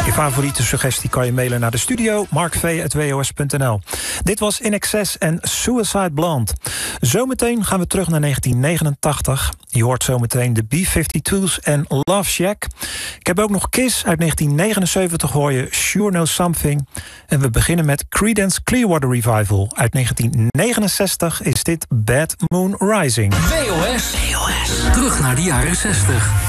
Je favoriete suggestie kan je mailen naar de studio, markv@wos.nl. Dit was In Excess en Suicide Blonde. Zometeen gaan we terug naar 1989. Je hoort zometeen de B-52's en Love Shack. Ik heb ook nog Kiss uit 1979, hoor je Sure Know Something. En we beginnen met Creedence Clearwater Revival. Uit 1969 is dit Bad Moon Rising. WOS. Terug naar de jaren 60.